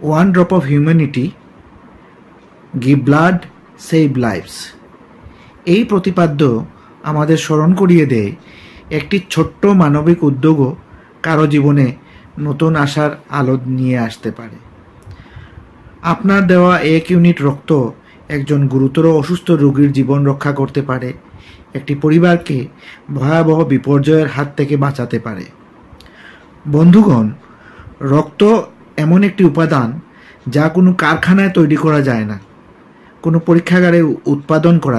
One drop of humanity, give blood, save lives. এই প্রতিপাদ্য আমাদের স্মরণ করিয়ে দেয় একটি ছোট্ট মানবিক উদ্যোগও কারো জীবনে নতুন আশার আলো নিয়ে আসতে পারে। আপনার দেওয়া 1 ইউনিট রক্ত একজন গুরুতর অসুস্থ রোগীর জীবন রক্ষা করতে পারে, একটি পরিবারকে ভয়াবহ বিপর্যয়ের হাত থেকে বাঁচাতে পারে। বন্ধুগণ, রক্ত এমন একটি উপাদান যা কোনো কারখানায় তৈরি করা যায় না, কোনো পরীক্ষাগারে উৎপাদন করা